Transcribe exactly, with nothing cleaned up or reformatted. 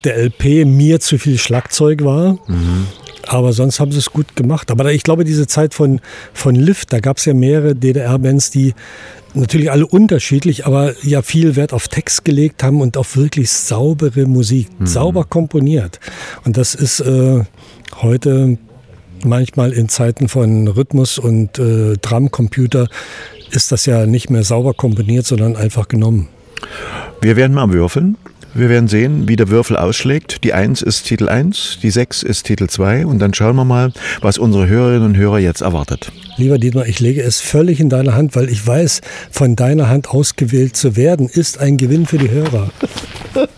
der L P mir zu viel Schlagzeug war. Mhm. Aber sonst haben sie es gut gemacht. Aber ich glaube, diese Zeit von, von Lift, da gab es ja mehrere D D R-Bands, die natürlich alle unterschiedlich, aber ja viel Wert auf Text gelegt haben und auf wirklich saubere Musik, mhm. sauber komponiert. Und das ist äh, heute manchmal in Zeiten von Rhythmus und äh, Drumcomputer ist das ja nicht mehr sauber komponiert, sondern einfach genommen. Wir werden mal würfeln. Wir werden sehen, wie der Würfel ausschlägt. Die eins ist Titel eins, die sechs ist Titel zwei und dann schauen wir mal, was unsere Hörerinnen und Hörer jetzt erwartet. Lieber Dietmar, ich lege es völlig in deine Hand, weil ich weiß, von deiner Hand ausgewählt zu werden, ist ein Gewinn für die Hörer.